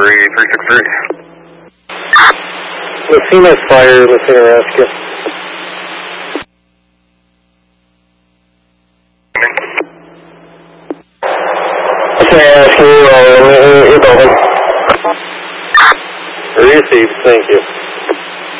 363. Messina Fire, Messina Rescue. Messina Rescue, you're building. Received, thank you.